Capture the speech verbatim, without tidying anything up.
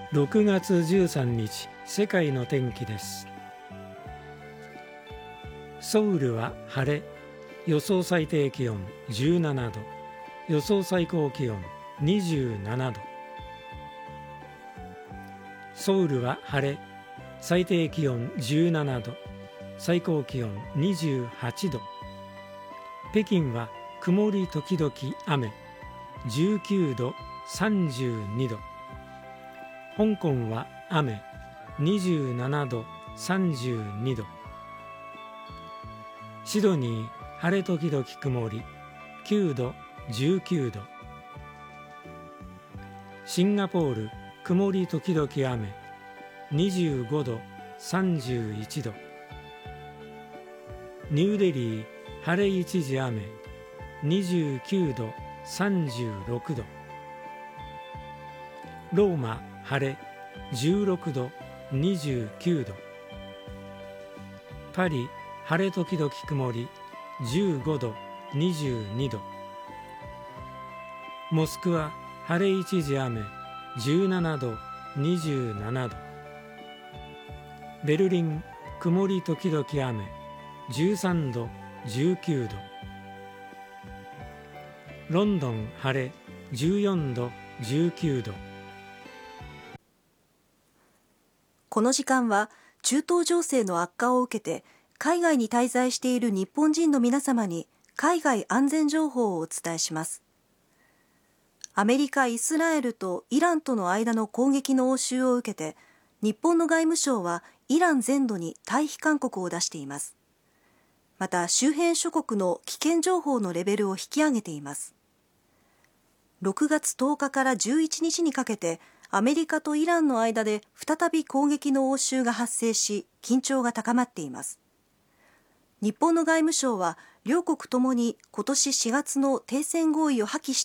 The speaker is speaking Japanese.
ろくがつじゅうさんにち、世界の天気です。ソウルは晴れ、予想最低気温じゅうななど、予想最高気温にじゅうななど。ソウルは晴れ、最低気温じゅうななど、最高気温にじゅうはちど。北京は曇り時々雨、じゅうきゅうど、さんじゅうにど。香港は雨、にじゅうななど、さんじゅうにど。シドニー、晴れ時々曇り、きゅうど、じゅうきゅうど。シンガポール、曇り時々雨、にじゅうごど、さんじゅういちど。ニューデリー、晴れ一時雨、にじゅうきゅうど、さんじゅうろくど。ローマ、晴れ、じゅうろくど、にじゅうきゅうど。パリ、晴れ時々曇り、じゅうごど、にじゅうにど。モスクワ、晴れ一時雨、じゅうななど、にじゅうななど。ベルリン、曇り時々雨、じゅうさんど、じゅうきゅうど。ロンドン、晴れ、じゅうよんど、じゅうきゅうど。 この時間は中東情勢の悪化を受けて海外に滞在している日本人の皆様に海外安全情報をお伝えします。アメリカ、イスラエルとイランとの間の攻撃の応酬を受けて日本の外務省はイラン全土に退避勧告を出しています。また周辺諸国の危険情報のレベルを引き上げています。ろくがつとおかからじゅういちにちにかけてアメリカとイランの間で再び攻撃の応酬が発生し、緊張が高まっています。日本の外務省は両国ともに今年しがつの停戦合意を破棄し